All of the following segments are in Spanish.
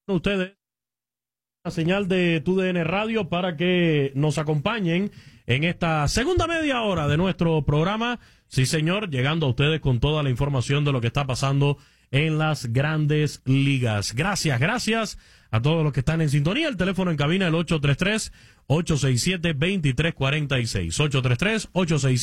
ustedes la señal de TUDN Radio para que nos acompañen en esta segunda media hora de nuestro programa. Sí, señor, llegando a ustedes con toda la información de lo que está pasando en las grandes ligas. Gracias a todos los que están en sintonía. El teléfono en cabina, el 833-867-2346.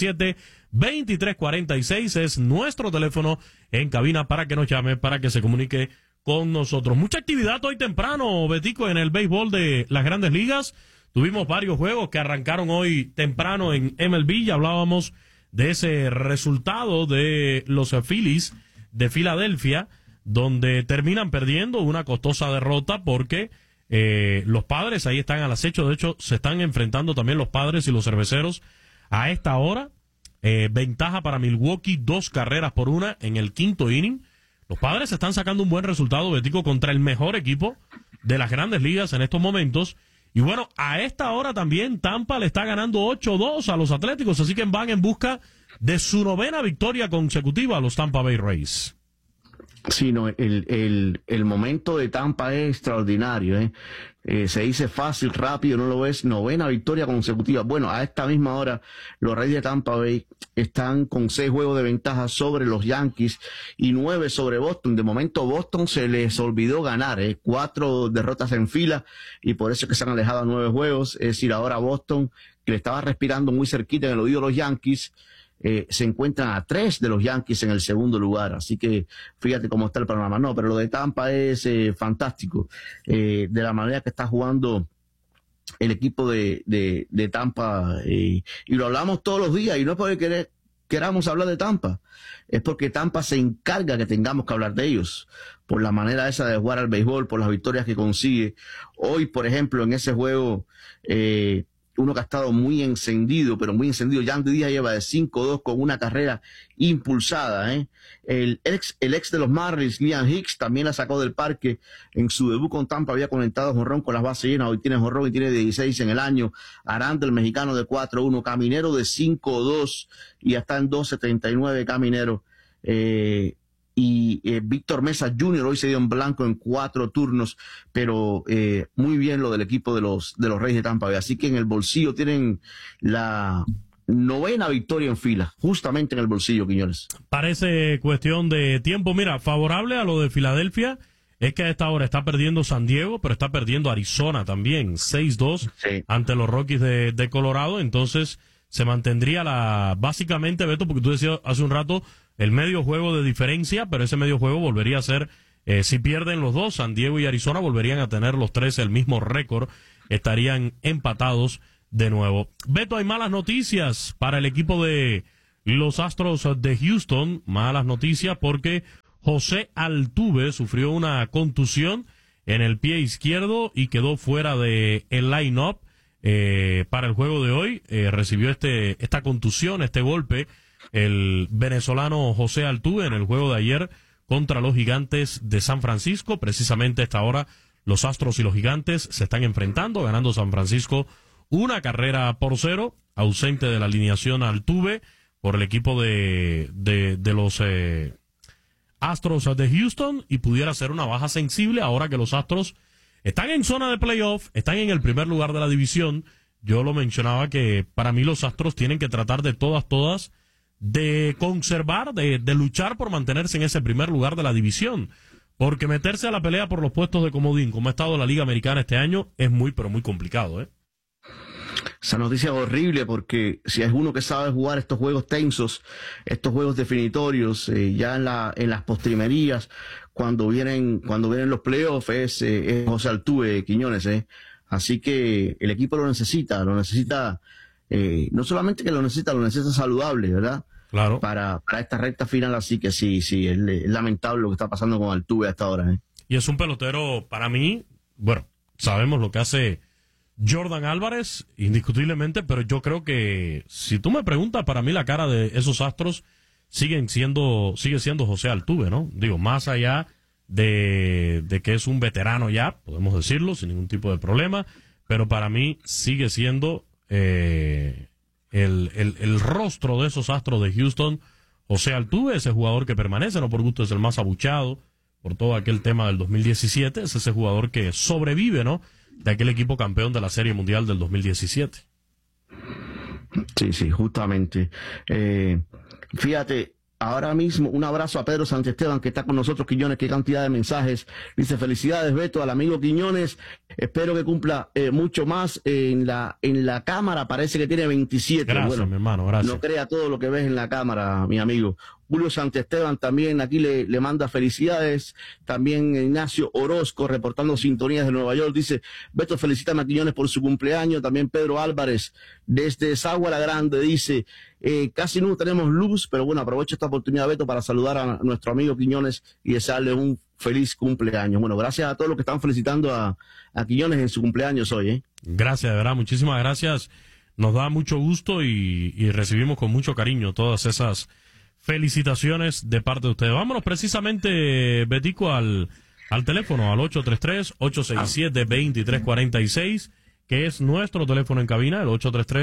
833-867-2346 es nuestro teléfono en cabina para que nos llame, para que se comunique con nosotros. Mucha actividad hoy temprano, Betico, en el béisbol de las grandes ligas. Tuvimos varios juegos que arrancaron hoy temprano en MLB. Ya hablábamos de ese resultado de los Phillies de Filadelfia, donde terminan perdiendo una costosa derrota porque los Padres ahí están al acecho. De hecho, se están enfrentando también los Padres y los Cerveceros a esta hora. Ventaja para Milwaukee, 2-1 en el quinto inning. Los Padres están sacando un buen resultado, Betico, contra el mejor equipo de las grandes ligas en estos momentos. Y bueno, a esta hora también Tampa le está ganando 8-2 a los Atléticos, así que van en busca de su 9ª victoria consecutiva a los Tampa Bay Rays. Sí, no, el momento de Tampa es extraordinario, se dice fácil, rápido, no lo ves. 9ª victoria consecutiva. Bueno, a esta misma hora, los Reyes de Tampa Bay están con 6 juegos de ventaja sobre los Yankees y 9 sobre Boston. De momento, Boston se les olvidó ganar, 4 derrotas en fila, y por eso es que se han alejado a 9 juegos. Es decir, ahora Boston, que le estaba respirando muy cerquita en el oído de los Yankees, se encuentran a 3 de los Yankees en el segundo lugar. Así que fíjate cómo está el panorama. No, pero lo de Tampa es fantástico, de la manera que está jugando el equipo de Tampa, y lo hablamos todos los días, y no es porque queramos hablar de Tampa, es porque Tampa se encarga que tengamos que hablar de ellos, por la manera esa de jugar al béisbol, por las victorias que consigue. Hoy, por ejemplo, en ese juego, uno que ha estado muy encendido, Yandy Díaz lleva de 5-2 con una carrera impulsada, El ex de los Marlins, Liam Hicks, también la sacó del parque en su debut con Tampa, había conectado jonrón con las bases llenas, hoy tiene jonrón y tiene 16 en el año. Aranda, el mexicano, de 4-1, Caminero de 5-2 y ya está en 12.39 Caminero. Y Víctor Mesa Jr. hoy se dio en blanco en 4 turnos, pero muy bien lo del equipo de los Reyes de Tampa Bay. Así que en el bolsillo tienen la 9ª victoria en fila, justamente en el bolsillo, Quiñones. Parece cuestión de tiempo. Mira, favorable a lo de Filadelfia es que a esta hora está perdiendo San Diego, pero está perdiendo Arizona también, 6-2 sí, ante los Rockies de Colorado. Entonces se mantendría básicamente, Beto, porque tú decías hace un rato, el medio juego de diferencia, pero ese medio juego volvería a ser, si pierden los dos, San Diego y Arizona volverían a tener los 3 el mismo récord, estarían empatados de nuevo. Beto, hay malas noticias para el equipo de los Astros de Houston, malas noticias porque José Altuve sufrió una contusión en el pie izquierdo y quedó fuera de el line-up para el juego de hoy. Recibió esta contusión, este golpe, el venezolano José Altuve en el juego de ayer contra los Gigantes de San Francisco. Precisamente a esta hora los Astros y los Gigantes se están enfrentando, ganando San Francisco 1-0, ausente de la alineación Altuve por el equipo de los Astros de Houston, y pudiera ser una baja sensible ahora que los Astros están en zona de playoff, están en el primer lugar de la división. Yo lo mencionaba que para mí los Astros tienen que tratar de todas de conservar, de luchar por mantenerse en ese primer lugar de la división, porque meterse a la pelea por los puestos de comodín, como ha estado la Liga Americana este año, es muy, pero muy complicado, Esa noticia es horrible, porque si hay uno que sabe jugar estos juegos tensos, estos juegos definitorios, ya en las postrimerías, cuando vienen los playoffs, es José Altuve, Quiñones, Así que el equipo lo necesita, no solamente que lo necesita saludable, ¿verdad? Claro. Para esta recta final, así que sí, es lamentable lo que está pasando con Altuve hasta ahora, Y es un pelotero, para mí, bueno, sabemos lo que hace Jordan Álvarez, indiscutiblemente, pero yo creo que, si tú me preguntas, para mí la cara de esos Astros sigue siendo José Altuve, ¿no? Digo, más allá de que es un veterano ya, podemos decirlo, sin ningún tipo de problema, pero para mí sigue siendo el rostro de esos Astros de Houston, José Altuve, ese jugador que permanece, no por gusto es el más abuchado, por todo aquel tema del 2017. Es ese jugador que sobrevive, ¿no?, de aquel equipo campeón de la Serie Mundial del 2017. Sí, justamente. Fíjate, ahora mismo un abrazo a Pedro Santesteban, que está con nosotros. Quiñones, qué cantidad de mensajes. Dice: felicidades, Beto, al amigo Quiñones, espero que cumpla mucho más en la cámara. Parece que tiene 27. Gracias, bueno, mi hermano, gracias. No crea todo lo que ves en la cámara, mi amigo. Julio Santesteban también aquí le manda felicidades. También Ignacio Orozco, reportando sintonías de Nueva York, dice: Beto, felicítame a Quiñones por su cumpleaños. También Pedro Álvarez, desde Sagua la Grande, dice: casi no tenemos luz, pero bueno, aprovecho esta oportunidad, Beto, para saludar a nuestro amigo Quiñones y desearle un feliz cumpleaños. Bueno, gracias a todos los que están felicitando a Quiñones en su cumpleaños hoy. Gracias, de verdad, muchísimas gracias. Nos da mucho gusto y recibimos con mucho cariño todas esas felicitaciones de parte de ustedes. Vámonos precisamente, Betico, al teléfono, al 833-867-2346, que es nuestro teléfono en cabina, el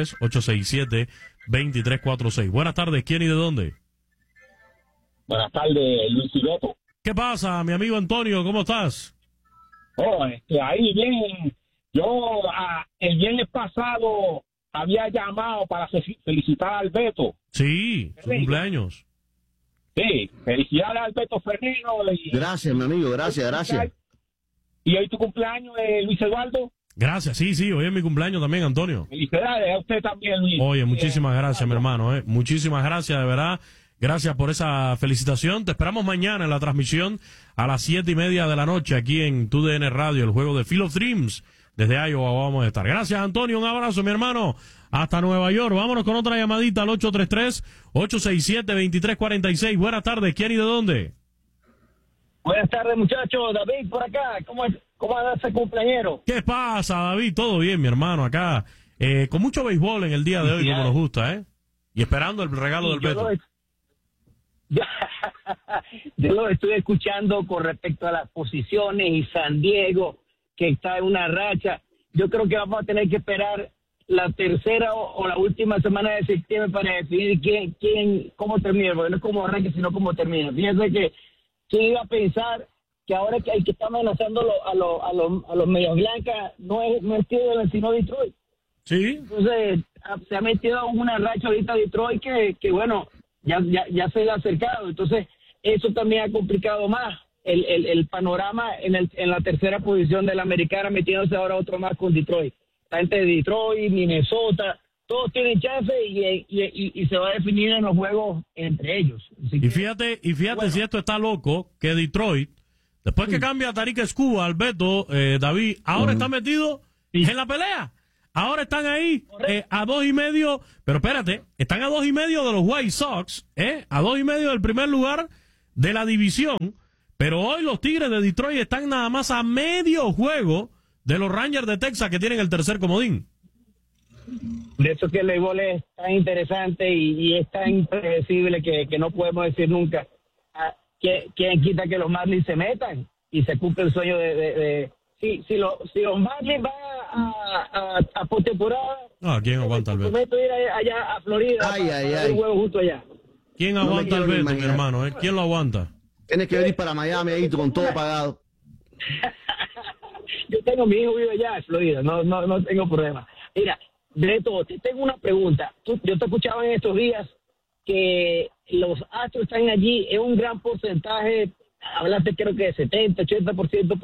833-867-2346. Buenas tardes, ¿quién y de dónde? Buenas tardes, Luis y Beto. ¿Qué pasa, mi amigo Antonio? ¿Cómo estás? Ahí bien. Yo el viernes pasado había llamado para felicitar al Beto. Sí, su cumpleaños. Sí, felicidades al Beto Ferrero. Gracias, mi amigo, gracias. ¿Y hoy tu cumpleaños, Luis Eduardo? Gracias, sí, hoy es mi cumpleaños también, Antonio. Felicidades a usted también, Luis. Oye, muchísimas gracias, mi hermano, muchísimas gracias, de verdad. Gracias por esa felicitación. Te esperamos mañana en la transmisión a las 7:30 de la noche aquí en TUDN Radio, el juego de Field of Dreams. Desde Iowa vamos a estar. Gracias, Antonio. Un abrazo, mi hermano. Hasta Nueva York. Vámonos con otra llamadita al 833-867-2346. Buenas tardes. ¿Quién y de dónde? Buenas tardes, muchachos. David, por acá. ¿Cómo anda ese cumpleañero? ¿Qué pasa, David? Todo bien, mi hermano. Acá, con mucho béisbol en el día de hoy, como nos gusta, ¿eh? Y esperando el regalo del Beto. Yo lo estoy escuchando con respecto a las posiciones y San Diego, que está en una racha. Yo creo que vamos a tener que esperar la tercera o la última semana de septiembre para definir cómo termina, porque no es como arranque, sino cómo termina. Fíjense que quién iba a pensar que ahora que hay que estar amenazando a los medias blancas no es Cleveland, sino Detroit. Sí. Entonces se ha metido en una racha ahorita Detroit que bueno, ya se le ha acercado. Entonces eso también ha complicado más el panorama en la tercera posición de la americana, metiéndose ahora otro más con Detroit. La gente de Detroit, Minnesota, todos tienen chance y se va a definir en los juegos entre ellos. Y fíjate bueno, si esto está loco, que Detroit, después que cambia a Tarik Escobar, al Beto, David, ahora está metido en la pelea. Ahora están ahí a 2.5, pero espérate, están a 2.5 de los White Sox, a 2.5 del primer lugar de la división. Pero hoy los Tigres de Detroit están nada más a medio juego de los Rangers de Texas, que tienen el tercer comodín. De eso que el béisbol es tan interesante y es tan impredecible que no podemos decir nunca. ¿Quién quita que los Marlins se metan y se cumple el sueño de si los Marlins van a postemporada? ¿Quién aguanta el Beto? Prometo ir allá a Florida para un juego justo allá. ¿Quién aguanta el Beto, mi hermano? ¿Quién lo aguanta? Tienes que venir para Miami ahí con todo pagado. Yo tengo mi hijo vive allá en Florida, no tengo problema. Mira, Beto, te tengo una pregunta. Yo te escuchaba en estos días que los Astros están allí en un gran porcentaje, hablaste creo que de 70-80%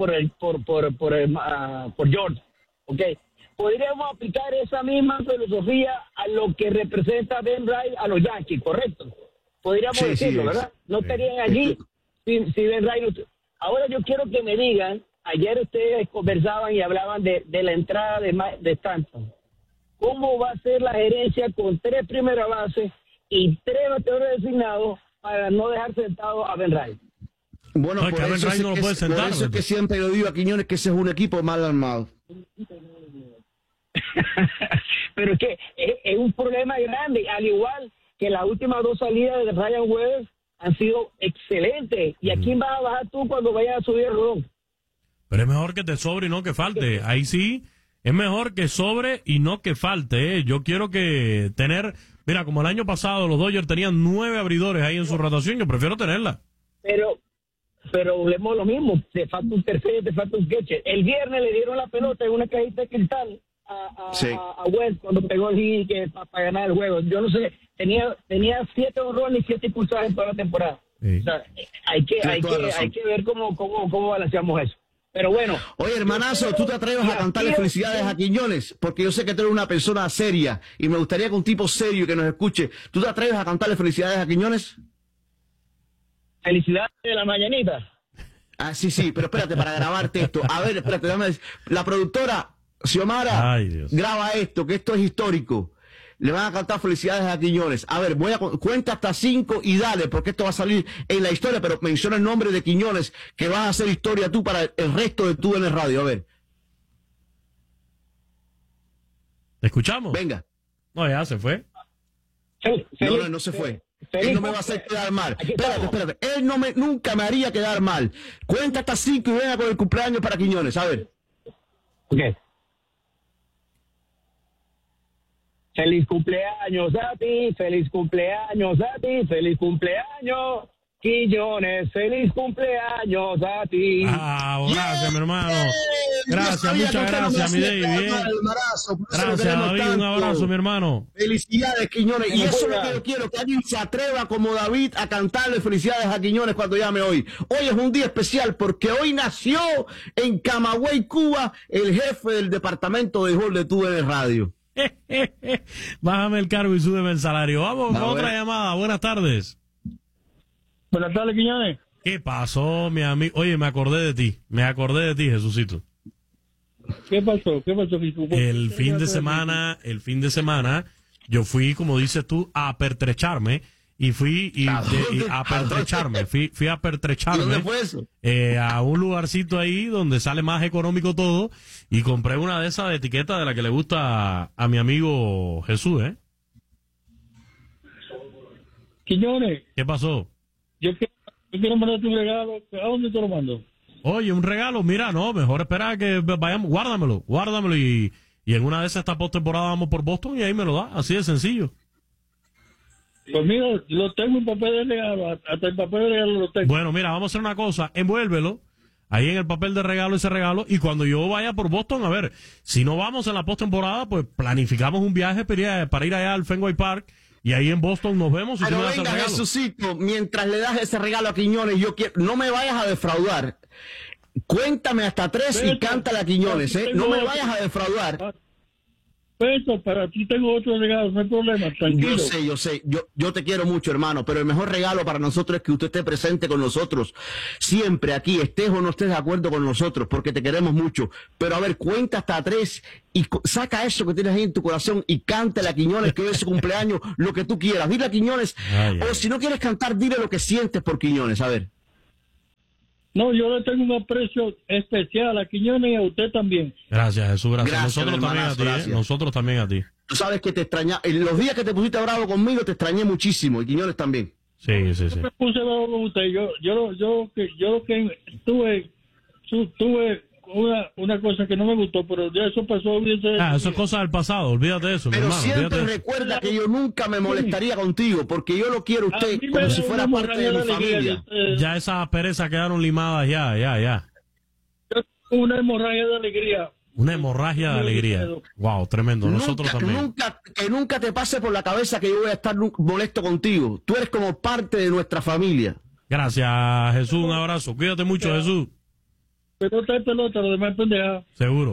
por George, ¿ok? Podríamos aplicar esa misma filosofía a lo que representa Ben Wright a los Yankees, ¿correcto? Podríamos decirlo, ¿verdad? No estarían allí si Ben Wright no... Ahora yo quiero que me digan, ayer ustedes conversaban y hablaban de la entrada de Stanton. ¿Cómo va a ser la gerencia con 3 primeras bases y 3 bateadores designados para no dejar sentado a Ben Wright? Bueno, por eso es que siempre lo digo a Quiñones, que ese es un equipo mal armado. Pero es que es un problema grande, al igual que las últimas 2 salidas de Ryan Weber han sido excelentes. ¿Y a quién vas a bajar tú cuando vayas a subir el rodón? Pero es mejor que te sobre y no que falte. Ahí sí, es mejor que sobre y no que falte. Yo quiero que tener... Mira, como el año pasado los Dodgers tenían 9 abridores ahí en su rotación, yo prefiero tenerla. Pero pero volvemos a lo mismo, te falta un tercero, te falta un catcher. El viernes le dieron la pelota en una cajita de cristal a West cuando pegó el hit que para ganar el juego. Yo no sé, tenía 7 honrones y 7 impulsadas en toda la temporada. Sí. O sea, hay que ver cómo balanceamos eso. Pero bueno. Oye, hermanazo, ¿tú te atreves a cantarle felicidades a Quiñones? Porque yo sé que tú eres una persona seria y me gustaría que un tipo serio que nos escuche, ¿tú te atreves a cantarle felicidades a Quiñones? Felicidades de la mañanita. Ah, sí, pero espérate, para grabarte esto. A ver, espérate, la productora Xiomara graba esto, que esto es histórico. Le van a cantar felicidades a Quiñones. A ver, cuenta hasta 5 y dale, porque esto va a salir en la historia, pero menciona el nombre de Quiñones, que vas a hacer historia tú para el resto de tú en el radio. A ver. ¿Te escuchamos? Venga. No, ya se fue. No se fue. Él no me va a hacer quedar mal. Espérate. Él nunca me haría quedar mal. Cuenta hasta 5 y venga con el cumpleaños para Quiñones. A ver. Okay. Feliz cumpleaños a ti, feliz cumpleaños a ti, feliz cumpleaños, Quiñones, feliz cumpleaños a ti. Gracias, mi hermano. Gracias, muchas gracias, mi David. Gracias, David, un abrazo, mi hermano. Felicidades, Quiñones. Y eso es lo que yo quiero, que alguien se atreva como David a cantarle felicidades a Quiñones cuando llame hoy. Hoy es un día especial porque hoy nació en Camagüey, Cuba, el jefe del departamento de béisbol de TUDN Radio. Bájame el cargo y súbeme el salario. Vamos con otra llamada. Buenas tardes. Buenas tardes, Quiñones. ¿Qué pasó, mi amigo? Oye, me acordé de ti, Jesucito. ¿Qué pasó? El fin de semana, yo fui, como dices tú, a pertrecharme. Y fui a pertrecharme. Fui a pertrecharme. ¿Dónde fue eso? A un lugarcito ahí donde sale más económico todo. Y compré una de esas de etiqueta de la que le gusta a mi amigo Jesús, ¿eh? Quiñones. ¿Qué pasó? Yo quiero mandarte un regalo. ¿A dónde te lo mando? Oye, un regalo, mira, no, mejor esperar que vayamos, guárdamelo y en una de esas esta postemporada vamos por Boston y ahí me lo da, así de sencillo. Pues mira, lo tengo en papel de regalo, hasta el papel de regalo lo tengo. Bueno, mira, vamos a hacer una cosa, envuélvelo ahí en el papel de regalo, ese regalo, y cuando yo vaya por Boston, a ver, si no vamos en la postemporada, pues planificamos un viaje para ir allá al Fenway Park, y ahí en Boston nos vemos. Pero venga, Jesucito, mientras le das ese regalo a Quiñones, no me vayas a defraudar. Cuéntame hasta 3 y cántale a Quiñones, ¿eh? No me vayas a defraudar. Eso, para ti tengo otro regalo, no hay problema, tranquilo. Yo sé, yo te quiero mucho, hermano, pero el mejor regalo para nosotros es que usted esté presente con nosotros, siempre aquí, estés o no estés de acuerdo con nosotros, porque te queremos mucho. Pero a ver, cuenta hasta 3 y saca eso que tienes ahí en tu corazón y cántale a Quiñones que hoy es su cumpleaños, lo que tú quieras. Dile a Quiñones, o si no quieres cantar, dile lo que sientes por Quiñones, a ver. No, yo le tengo un aprecio especial a Quiñones y a usted también. Gracias, Jesús, gracias. Nosotros también a ti, gracias. Nosotros también a ti. Tú sabes que te extrañaba, en los días que te pusiste bravo conmigo te extrañé muchísimo, y Quiñones también. Sí. Yo me puse bravo con usted, yo que tuve una cosa que no me gustó, pero ya eso pasó. Eso es cosa del pasado, olvídate de eso, pero mi hermano. Siempre recuerda que yo nunca me molestaría contigo, porque yo lo quiero a usted como si fuera parte de mi familia. Ya esas perezas quedaron limadas, ya. Una hemorragia de alegría. Una hemorragia de alegría. Wow, tremendo. Nosotros también. Nunca te pase por la cabeza que yo voy a estar molesto contigo. Tú eres como parte de nuestra familia. Gracias, Jesús. Un abrazo. Cuídate mucho, Jesús. Pelota, lo demás pendeja. Seguro.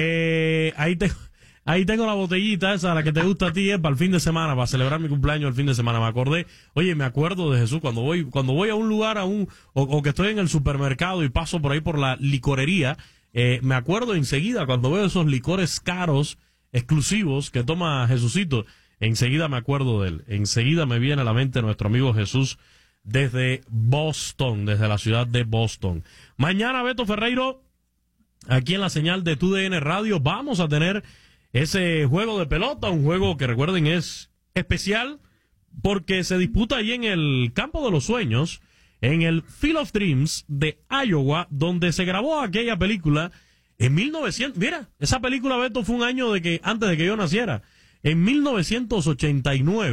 Ahí tengo la botellita esa, la que te gusta a ti, para el fin de semana, para celebrar mi cumpleaños el fin de semana. Me acuerdo de Jesús cuando voy a un lugar, o que estoy en el supermercado y paso por ahí por la licorería, me acuerdo enseguida cuando veo esos licores caros, exclusivos, que toma Jesucito, enseguida me acuerdo de él. Enseguida me viene a la mente nuestro amigo Jesús desde Boston, desde la ciudad de Boston. Mañana, Beto Ferreiro, aquí en la señal de TUDN Radio, vamos a tener ese juego de pelota, un juego que recuerden es especial porque se disputa ahí en el Campo de los Sueños, en el Field of Dreams de Iowa, donde se grabó aquella película en 1900. Mira, esa película, Beto, fue un año antes de que yo naciera. En 1989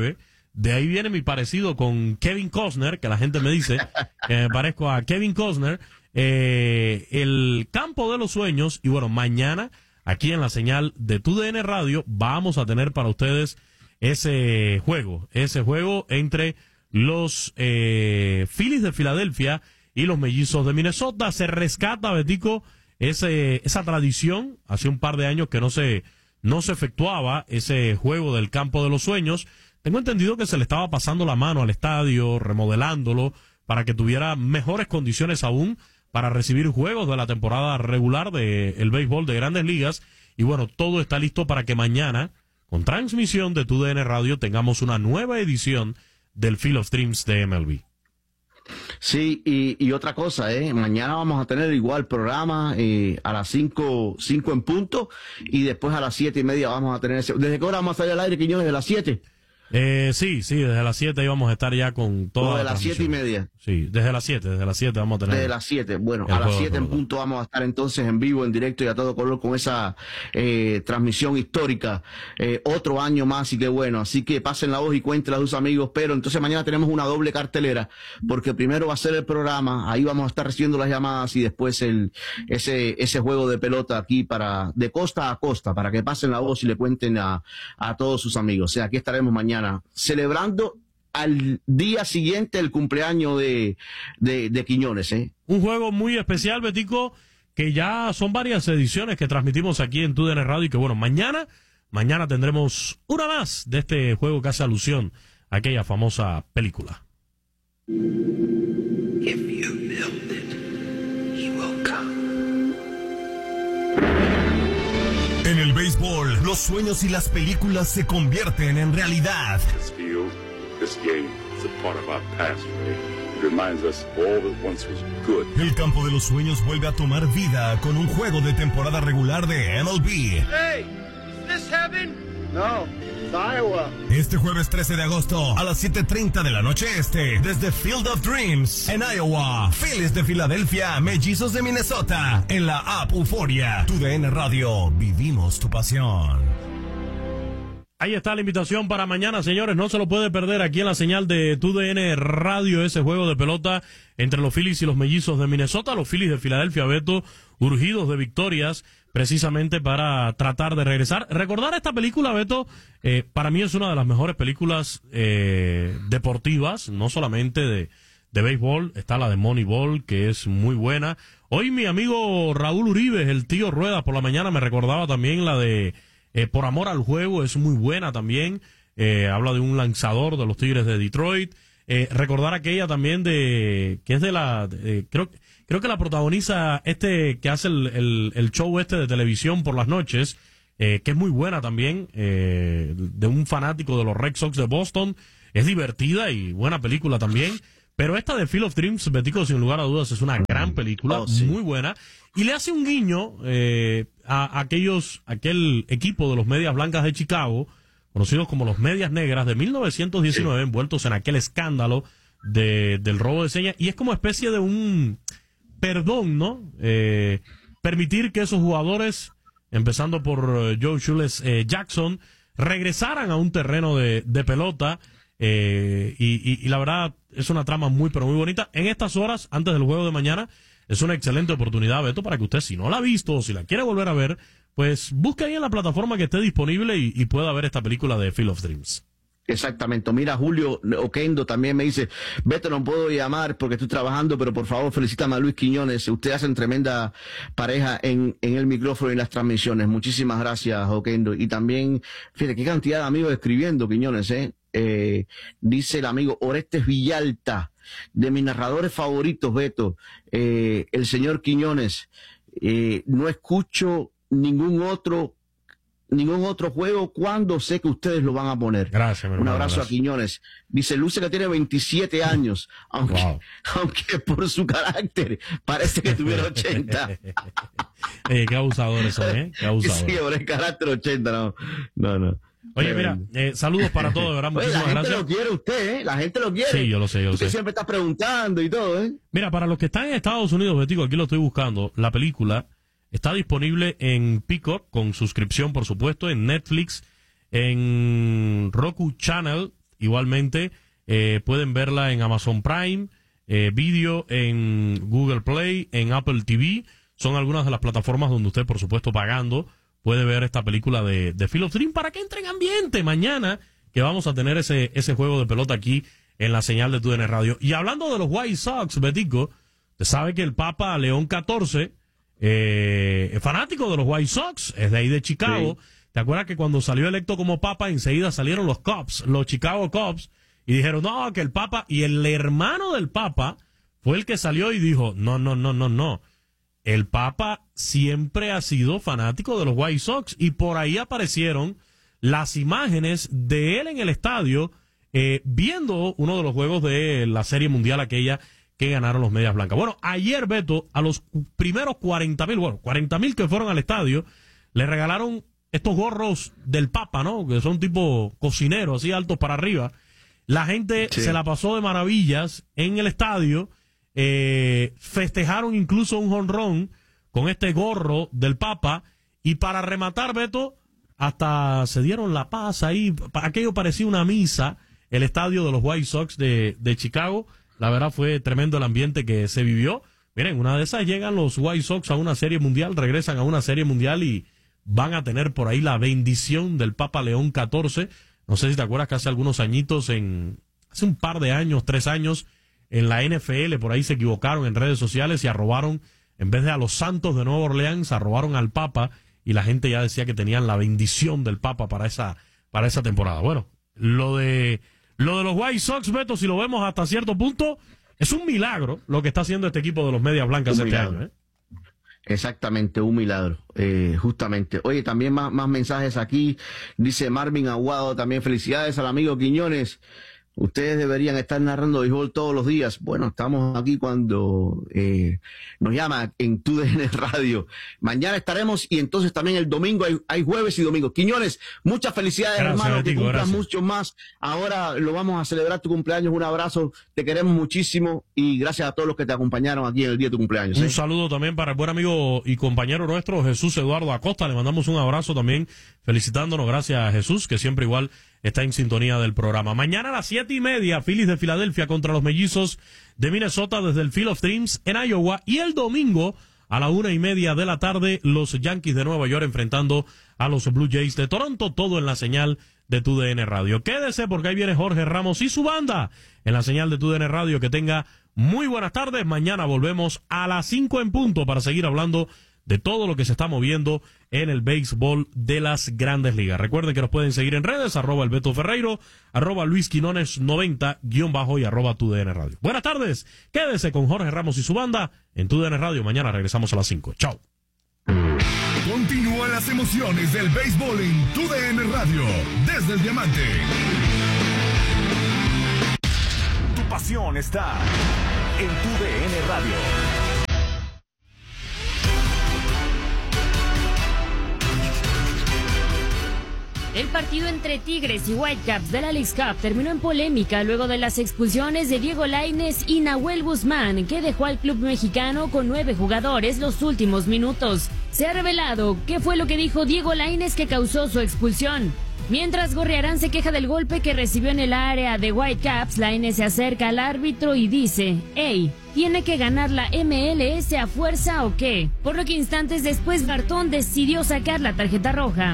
De ahí viene mi parecido con Kevin Costner, que la gente me dice que me parezco a Kevin Costner. El campo de los sueños. Y bueno, mañana, aquí en la señal de TUDN Radio, vamos a tener para ustedes ese juego entre los Phillies de Filadelfia y los Mellizos de Minnesota. Se rescata, Betico, esa tradición. Hace un par de años que no se efectuaba ese juego del campo de los sueños. Tengo entendido que se le estaba pasando la mano al estadio, remodelándolo para que tuviera mejores condiciones aún para recibir juegos de la temporada regular del béisbol de Grandes Ligas. Y bueno, todo está listo para que mañana, con transmisión de TUDN Radio, tengamos una nueva edición del Field of Dreams de MLB. Sí, y otra cosa, mañana vamos a tener igual programa a las 5 en punto, y después a las 7:30 vamos a tener ese. ¿Desde qué hora vamos a salir al aire, Quiñones? ¿De las 7? Sí, desde las 7 íbamos a estar ya con toda de las 7:30. Sí, desde las 7 vamos a tener. Desde las 7, bueno, a las 7 en punto vamos a estar entonces en vivo, en directo y a todo color con esa transmisión histórica. Otro año más, y qué bueno. Así que pasen la voz y cuéntenla a sus amigos. Pero entonces mañana tenemos una doble cartelera, porque primero va a ser el programa, ahí vamos a estar recibiendo las llamadas, y después ese juego de pelota aquí de costa a costa, para que pasen la voz y le cuenten a todos sus amigos. O sea, aquí estaremos mañana celebrando al día siguiente el cumpleaños de Quiñones. Un juego muy especial, Betico, que ya son varias ediciones que transmitimos aquí en TUDN Radio, y que bueno, mañana tendremos una más de este juego que hace alusión a aquella famosa película. If you build it, he will come. En el béisbol, los sueños y las películas se convierten en realidad. This field, this game is a part of our past, Ray. It reminds us of all that once was good. El campo de los sueños vuelve a tomar vida con un juego de temporada regular de MLB. Hey, is this heaven? No, it's Iowa. Este jueves 13 de agosto a las 7:30 de la noche desde Field of Dreams en Iowa. Phillies de Filadelfia, Mellizos de Minnesota, en la app Euforia. TUDN Radio, vivimos tu pasión. Ahí está la invitación para mañana, señores. No se lo puede perder aquí en la señal de TUDN Radio, ese juego de pelota entre los Phillies y los Mellizos de Minnesota. Los Phillies de Filadelfia, Beto, urgidos de victorias, precisamente para tratar de regresar. Recordar esta película, Beto, para mí es una de las mejores películas deportivas, no solamente de béisbol. Está la de Moneyball, que es muy buena. Hoy mi amigo Raúl Uribe, el tío Rueda, por la mañana me recordaba también la de Por Amor al Juego, es muy buena también. Habla de un lanzador de los Tigres de Detroit. Recordar aquella también que es de creo que la protagoniza que hace el show de televisión por las noches, que es muy buena también, de un fanático de los Red Sox de Boston. Es divertida y buena película también. Pero esta de Field of Dreams, Betico, sin lugar a dudas, es una gran película, muy buena. Y le hace un guiño a aquel equipo de los Medias Blancas de Chicago, conocidos como los Medias Negras, de 1919, envueltos en aquel escándalo del robo de señas. Y es como especie de un perdón, ¿no? Permitir que esos jugadores, empezando por Joe Shoeless Jackson, regresaran a un terreno de pelota. Y la verdad es una trama muy pero muy bonita. En estas horas, antes del juego de mañana, es una excelente oportunidad, Beto, para que usted, si no la ha visto o si la quiere volver a ver, pues busque ahí en la plataforma que esté disponible y pueda ver esta película de Field of Dreams. Exactamente. Mira, Julio Oquendo también me dice: Beto, no puedo llamar porque estoy trabajando, pero por favor felicítame a Luis Quiñones. Ustedes hacen tremenda pareja en el micrófono y en las transmisiones. Muchísimas gracias, Oquendo. Y también, fíjate, qué cantidad de amigos escribiendo, Quiñones, dice el amigo Orestes Villalta, de mis narradores favoritos, Beto, el señor Quiñones. No escucho ningún otro juego cuando sé que ustedes lo van a poner. Gracias, mi hermano. Un abrazo a Quiñones. Dice, luce que tiene 27 años, aunque por su carácter parece que tuviera 80. Qué abusadores son, Qué abusadores. Sí, por el carácter 80, no. Oye, mira, saludos para todos, ¿verdad? Muchísimas gracias. La gente lo quiere usted, La gente lo quiere. Sí, yo lo sé, Usted siempre está preguntando y todo, Mira, para los que están en Estados Unidos, Betico, aquí lo estoy buscando, la película está disponible en Peacock, con suscripción, por supuesto, en Netflix, en Roku Channel, igualmente pueden verla en Amazon Prime Video, en Google Play, en Apple TV. Son algunas de las plataformas donde usted, por supuesto, pagando, puede ver esta película de Field of Dreams para que entre en ambiente mañana, que vamos a tener ese juego de pelota aquí en la señal de TUDN Radio. Y hablando de los White Sox, Betico, usted sabe que el Papa León XIV es fanático de los White Sox, es de ahí de Chicago. Sí. ¿Te acuerdas que cuando salió electo como Papa, enseguida salieron los Cubs, los Chicago Cubs, y dijeron, no, que el Papa, y el hermano del Papa fue el que salió y dijo, no. El Papa siempre ha sido fanático de los White Sox, y por ahí aparecieron las imágenes de él en el estadio viendo uno de los juegos de la Serie Mundial aquella que ganaron los Medias Blancas. Bueno, ayer, Beto, a los primeros 40,000 que fueron al estadio, le regalaron estos gorros del Papa, ¿no? Que son tipo cocineros, así altos para arriba. La gente se la pasó de maravillas en el estadio. Festejaron incluso un jonrón con este gorro del Papa. Y para rematar, Beto, hasta se dieron la paz ahí. Aquello parecía una misa, el estadio de los White Sox de Chicago. La verdad fue tremendo el ambiente que se vivió. Miren, una de esas llegan los White Sox a una serie mundial, regresan a una serie mundial y van a tener por ahí la bendición del Papa León XIV. No sé si te acuerdas que hace algunos añitos, hace un par de años, 3 años, en la NFL, por ahí se equivocaron en redes sociales y arrobaron, en vez de a los Santos de Nueva Orleans, arrobaron al Papa, y la gente ya decía que tenían la bendición del Papa para esa temporada. Bueno, lo de los White Sox, Beto, si lo vemos hasta cierto punto, es un milagro lo que está haciendo este equipo de los Medias Blancas este año, ¿eh? Exactamente, un milagro, justamente. Oye, también más mensajes aquí. Dice Marvin Aguado, también felicidades al amigo Quiñones. Ustedes deberían estar narrando béisbol todos los días. Bueno, estamos aquí cuando nos llama en TUDN Radio. Mañana estaremos, y entonces también el domingo hay jueves y domingos. Quiñones, muchas felicidades, gracias, hermano, que cumplas mucho más. Ahora lo vamos a celebrar tu cumpleaños. Un abrazo, te queremos muchísimo y gracias a todos los que te acompañaron aquí en el día de tu cumpleaños. Un saludo también para el buen amigo y compañero nuestro Jesús Eduardo Acosta. Le mandamos un abrazo también, felicitándonos. Gracias a Jesús, que siempre igual está en sintonía del programa. Mañana a las 7:30, Phillies de Filadelfia contra los Mellizos de Minnesota desde el Field of Dreams en Iowa. Y el domingo a la 1:30 de la tarde, los Yankees de Nueva York enfrentando a los Blue Jays de Toronto. Todo en la señal de TUDN Radio. Quédese porque ahí viene Jorge Ramos y su banda en la señal de TUDN Radio. Que tenga muy buenas tardes. Mañana volvemos a las 5 en punto para seguir hablando de todo lo que se está moviendo en el béisbol de las Grandes Ligas. Recuerden que nos pueden seguir en redes, @elBetoFerreiro, @LuisQuinones90_ y @TUDN Radio. Buenas tardes, quédese con Jorge Ramos y su banda en TUDN Radio. Mañana regresamos a las 5. Chao. Continúan las emociones del béisbol en TUDN Radio, desde el Diamante. Tu pasión está en TUDN Radio. El partido entre Tigres y Whitecaps de la Leagues Cup terminó en polémica luego de las expulsiones de Diego Lainez y Nahuel Guzmán, que dejó al club mexicano con 9 jugadores los últimos minutos. Se ha revelado qué fue lo que dijo Diego Lainez que causó su expulsión. Mientras Gorriarán se queja del golpe que recibió en el área de Whitecaps, Lainez se acerca al árbitro y dice, «Ey, ¿tiene que ganar la MLS a fuerza o qué?», por lo que instantes después Bartón decidió sacar la tarjeta roja.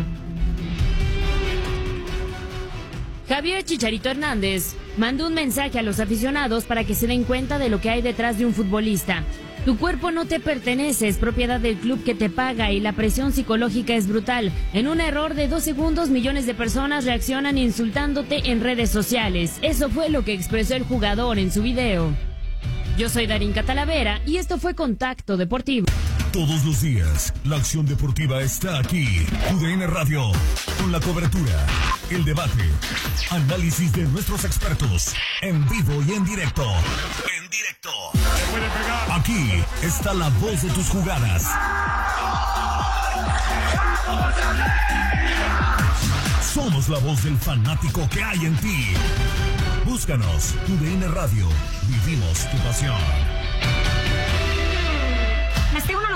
Javier Chicharito Hernández mandó un mensaje a los aficionados para que se den cuenta de lo que hay detrás de un futbolista. Tu cuerpo no te pertenece, es propiedad del club que te paga y la presión psicológica es brutal. En un error de 2 segundos, millones de personas reaccionan insultándote en redes sociales. Eso fue lo que expresó el jugador en su video. Yo soy Darín Catalavera y esto fue Contacto Deportivo. Todos los días, la acción deportiva está aquí. TUDN Radio, con la cobertura, el debate, análisis de nuestros expertos, en vivo y en directo. Aquí está la voz de tus jugadas. Somos la voz del fanático que hay en ti. Búscanos, TUDN Radio. Vivimos tu pasión. ¡Me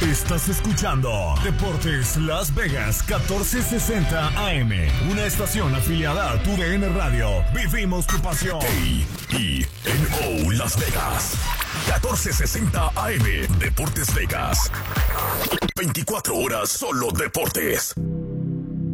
Estás escuchando Deportes Las Vegas 1460 AM, una estación afiliada a TUDN Radio. Vivimos tu pasión. A-E-N-O Las Vegas 1460 AM, Deportes Vegas. 24 horas solo deportes.